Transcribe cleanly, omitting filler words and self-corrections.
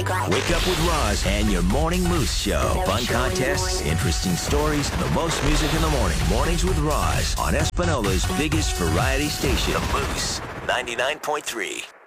Wake up with Roz and your Morning Moose Show. Fun contests, interesting stories, and the most music in the morning. Mornings with Roz on Espanola's biggest variety station, The Moose, 99.3.